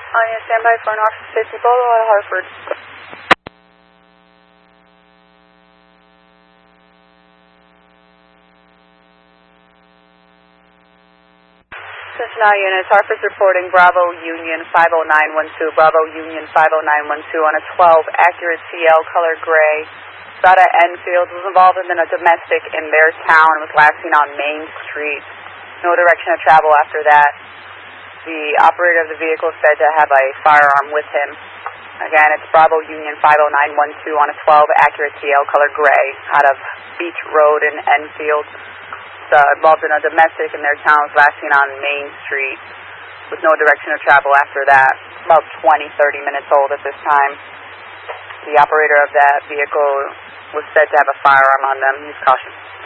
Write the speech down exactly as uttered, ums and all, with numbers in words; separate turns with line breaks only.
On your standby for an officer safety bolo at Hartford. Cincinnati units, Hartford's reporting Bravo Union five oh nine one two, Bravo Union five oh nine one two on a twelve accurate C L color gray. Sada Enfield was involved in a domestic in their town and was last seen on Main Street. No direction of travel after that. The operator of the vehicle is said to have a firearm with him. Again, it's Bravo Union five oh nine one two on a twelve accurate C L color gray out of Beach Road in Enfield. Uh, involved in a domestic in their town was last seen on Main Street with no direction of travel after that. About twenty, thirty minutes old at this time. The operator of that vehicle was said to have a firearm on them. He's cautioned.